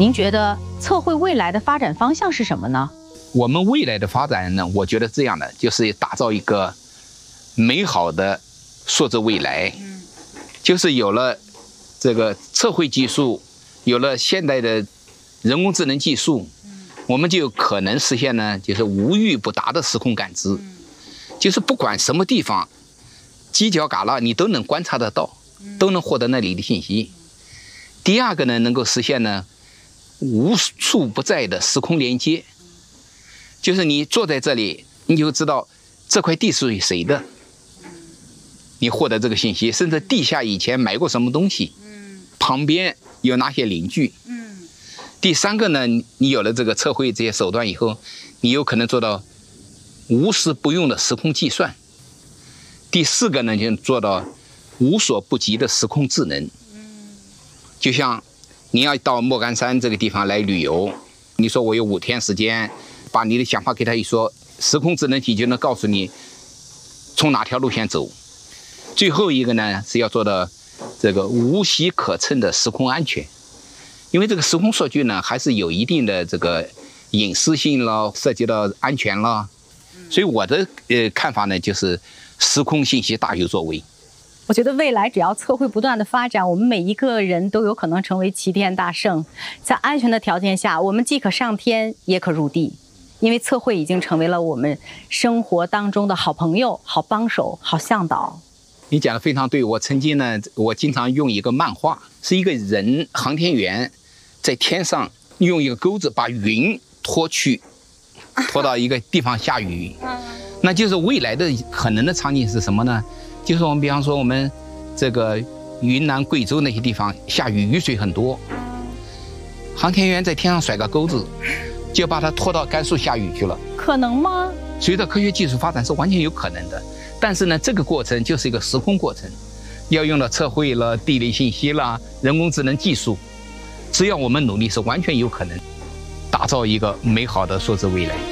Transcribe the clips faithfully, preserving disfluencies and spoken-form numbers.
您觉得测绘未来的发展方向是什么呢？ 我们未来的发展呢，我觉得这样的，就是打造一个美好的数字未来。嗯，就是有了这个测绘技术，有了现代的人工智能技术，嗯，我们就有可能实现呢，就是无欲不达的时空感知。嗯，就是不管什么地方，犄角旮旯你都能观察得到，都能获得那里的信息。第二个呢，能够实现呢无处不在的时空连接，就是你坐在这里，你就知道这块地是谁的，你获得这个信息，甚至地下以前埋过什么东西，旁边有哪些邻居。第三个呢，你有了这个测绘这些手段以后，你有可能做到无时不用的时空计算。第四个呢，就做到无所不及的时空智能。就像你要到莫干山这个地方来旅游，你说我有五天时间，把你的想法给他一说，时空智能体就能告诉你从哪条路线走。最后一个呢，是要做到这个无隙可乘的时空安全，因为这个时空数据呢，还是有一定的这个隐私性了，涉及到安全了。所以我的呃看法呢，就是时空信息大有作为。 我觉得未来只要测绘不断的发展，我们每一个人都有可能成为齐天大圣。在安全的条件下，我们既可上天，也可入地，因为测绘已经成为了我们生活当中的好朋友、好帮手、好向导。 你讲的非常对，我曾经呢，我经常用一个漫画，是一个人航天员在天上用一个钩子把云拖去，拖到一个地方下雨。那就是未来的可能的场景是什么呢？就是我们比方说我们这个云南、贵州那些地方下雨，雨水很多，航天员在天上甩个钩子，就把它拖到甘肃下雨去了。 可能吗？ 随着科学技术发展是完全有可能的，但是呢，这个过程就是一个时空过程，要用到测绘了、地理信息啦、人工智能技术，只要我们努力，是完全有可能打造一个美好的数字未来。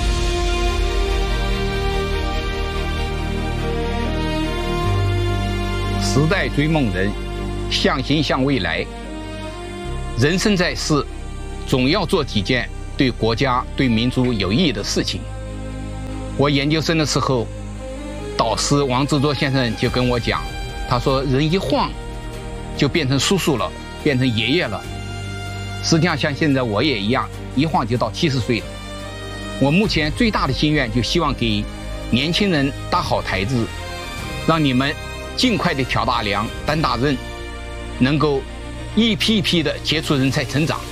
时代追梦人，向心向未来。人生在世，总要做几件对国家、对民族有意义的事情。我研究生的时候，导师王志作先生就跟我讲，他说人一晃就变成叔叔了，变成爷爷了。实际上像现在我也一样，一晃就到七十岁了。我目前最大的心愿就希望给年轻人搭好台子，让你们尽快的挑大梁、担大任，能够一批一批的杰出人才成长。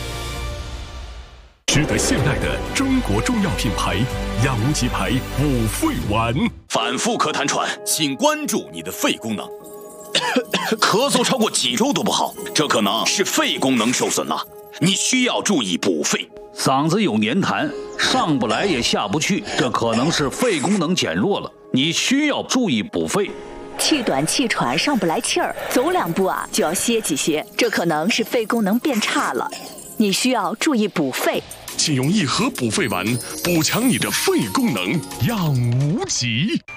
值得信赖的中国中药品牌养无极牌补肺丸。 反复咳痰喘，请关注你的肺功能。咳嗽超过几周都不好，这可能是肺功能受损了，你需要注意补肺。 嗓子有黏痰，上不来也下不去，这可能是肺功能减弱了，你需要注意补肺。 气短气喘，上不来气儿，走两步啊就要歇几歇，这可能是肺功能变差了，你需要注意补肺。 请用一盒补肺丸补强你的肺功能，养无极。